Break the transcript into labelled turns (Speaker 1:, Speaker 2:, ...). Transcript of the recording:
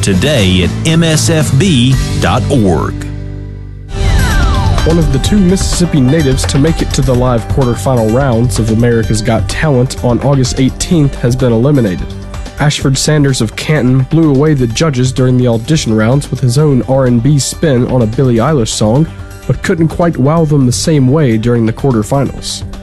Speaker 1: today at msfb.org.
Speaker 2: One of the two Mississippi natives to make it to the live quarterfinal rounds of America's Got Talent on August 18th has been eliminated. Ashford Sanders of Canton blew away the judges during the audition rounds with his own R&B spin on a Billie Eilish song, but couldn't quite wow them the same way during the quarterfinals.